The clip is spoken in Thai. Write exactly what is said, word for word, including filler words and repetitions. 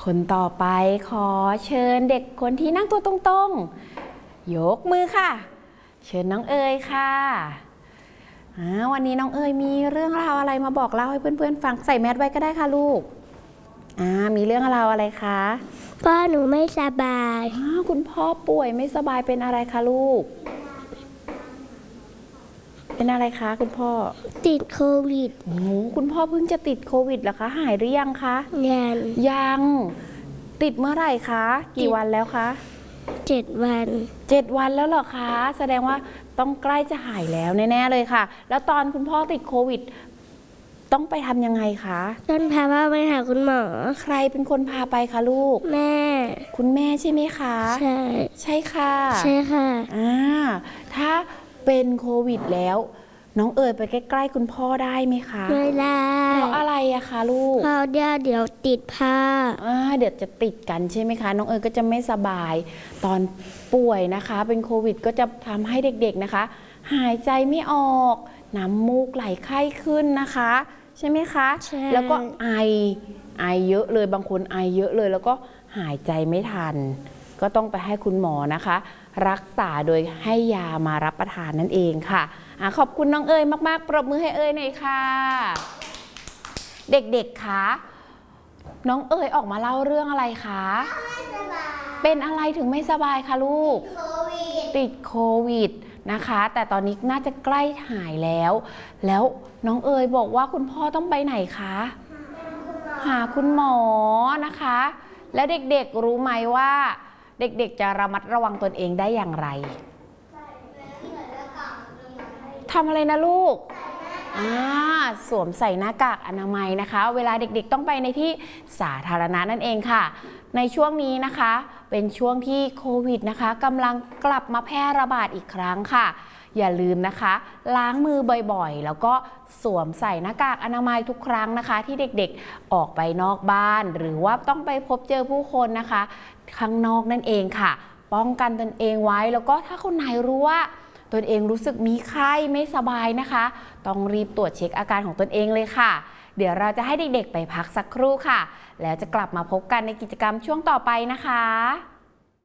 คนต่อไปขอเชิญเด็กคนที่นั่งตัวตรงๆยกมือค่ะเชิญน้องเอ๋ยค่ะวันนี้น้องเอ๋ยมีเรื่องราวอะไรมาบอกเล่าให้เพื่อนๆฟังใส่แมสไว้ก็ได้ค่ะลูกมีเรื่องราวอะไรคะพ่อหนูไม่สบายคุณพ่อป่วยไม่สบายเป็นอะไรคะลูกเป็นอะไรคะคุณพ่อติดโควิดโอ้คุณพ่อเพิ่งจะติดโควิดเหรอคะหายหรือยังคะยังยังติดเมื่อไหร่คะกี่วันแล้วคะเจ็ดวันเจ็ดวันแล้วเหรอคะแสดงว่าต้องใกล้จะหายแล้วแน่ๆเลยค่ะแล้วตอนคุณพ่อติดโควิดต้องไปทำยังไงคะต้องพาพ่อไปหาคุณหมอใครเป็นคนพาไปคะลูกแม่คุณแม่ใช่ไหมคะใช่ใช่ค่ะใช่ค่ะอ่าถ้าเป็นโควิดแล้วน้องเอ๋ยไปใกล้ๆคุณพ่อได้ไหมคะไม่ได้เพราะอะไรอะคะลูกเพราะเดี๋ยวเดี๋ยวติดผ้าอ่าเดี๋ยวจะติดกันใช่ไหมคะน้องเอ๋ยก็จะไม่สบายตอนป่วยนะคะเป็นโควิดก็จะทำให้เด็กๆนะคะหายใจไม่ออกน้ำมูกไหลไข้ขึ้นนะคะใช่ไหมคะแล้วก็ไอไอเยอะเลยบางคนไอเยอะเลยแล้วก็หายใจไม่ทันก็ต้องไปให้คุณหมอนะคะรักษาโดยให้ยามารับประทานนั่นเองค่ะอะขอบคุณน้องเอ๋ยมากๆปรบมือให้เอ๋ยหน่อยค่ะเด็กๆคะน้องเอ๋ยออกมาเล่าเรื่องอะไรคะเป็นอะไรถึงไม่สบายคะลูกติดโควิดนะคะแต่ตอนนี้น่าจะใกล้หายแล้วแล้วน้องเอ๋ยบอกว่าคุณพ่อต้องไปไหนคะหาคุณหมอนะคะแล้วเด็กๆรู้ไหมว่าเด็กๆจะระมัดระวังตนเองได้อย่างไรทำอะไรนะลูกสวมใส่หน้ากากอนามัยนะคะเวลาเด็กๆต้องไปในที่สาธารณะนั่นเองค่ะในช่วงนี้นะคะเป็นช่วงที่โควิดนะคะกำลังกลับมาแพร่ระบาดอีกครั้งค่ะอย่าลืมนะคะล้างมือบ่อยๆแล้วก็สวมใส่หน้ากากอนามัยทุกครั้งนะคะที่เด็กๆออกไปนอกบ้านหรือว่าต้องไปพบเจอผู้คนนะคะข้างนอกนั่นเองค่ะป้องกันตนเองไว้แล้วก็ถ้าคนไหนรู้ว่าตนเองรู้สึกมีไข้ไม่สบายนะคะต้องรีบตรวจเช็คอาการของตนเองเลยค่ะเดี๋ยวเราจะให้เด็กๆไปพักสักครู่ค่ะแล้วจะกลับมาพบกันในกิจกรรมช่วงต่อไปนะคะ